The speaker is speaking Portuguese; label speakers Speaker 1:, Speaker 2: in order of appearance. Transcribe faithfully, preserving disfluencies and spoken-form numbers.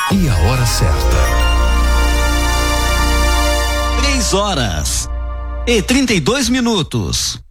Speaker 1: E a hora certa.
Speaker 2: Três horas e trinta e dois minutos.